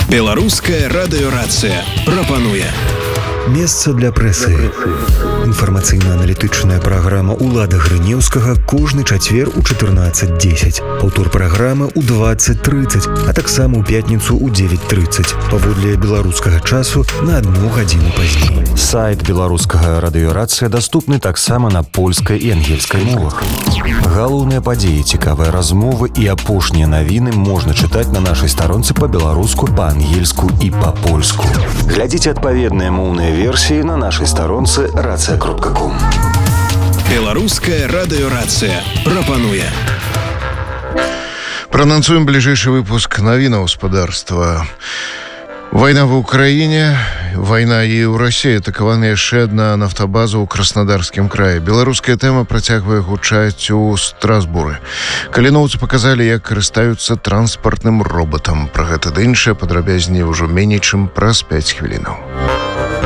Беларуская радыёрацыя прапануе месца для прэсы. Інфармацыйна-аналітычная праграма «Улада Грынеўскага» кожны чацвер у 14:10. Паўтор праграмы ў 20:30, а таксама ў пятніцу ў 9:30. Паводле беларускага часу на 1 гадзіну пазней. Сайт беларускага радыёрацыя даступны таксама на польскай і ангельскай мовах. Галоўныя падзеі, цікавыя размовы і апошнія навіны можна чытаць на нашай старонцы па-беларуску, па-ангельску і па-польску. Глядзіце адпаведныя моўныя версіі на нашай старонцы racja.com. Беларуская радыёрацыя прапануе. Пранансуем бліжэйшы выпуск навінаў гаспадарства. Вайна в Украіне, вайна і ў Расіі, атакавана яшчэ адна нафтабаза ў Краснодарскім краі. Беларуская тэма працягвае гучаць у Страсбуры. Каліноўцы паказалі, як карыстаюцца транспартным робатам. Пра гэта ды іншае падрабязней ужо меней чым праз 5 хвілінаў.